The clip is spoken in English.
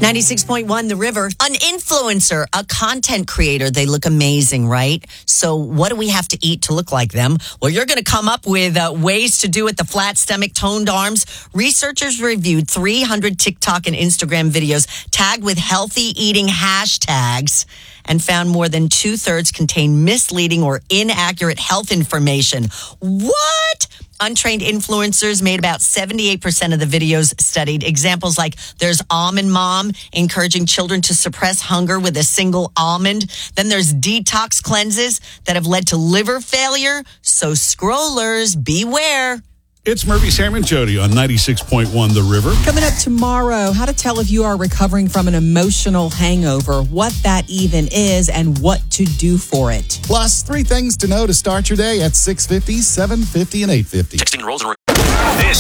96.1 The River. An influencer, a content creator. They look amazing, right? So what do we have to eat to look like them? Well, you're going to come up with ways to do it. The flat stomach, toned arms. Researchers reviewed 300 TikTok and Instagram videos tagged with healthy eating hashtags and found more than 2/3 contain misleading or inaccurate health information. What? Untrained influencers made about 78% of the videos studied. Examples like there's Almond Mom encouraging children to suppress hunger with a single almond. Then there's detox cleanses that have led to liver failure. So scrollers, beware. It's Murphy, Sam, and Jody on 96.1 The River. Coming up tomorrow, how to tell if you are recovering from an emotional hangover, what that even is, and what to do for it. Plus, 3 things to know to start your day at 6:50, 7:50, and 8:50. Texting rolls and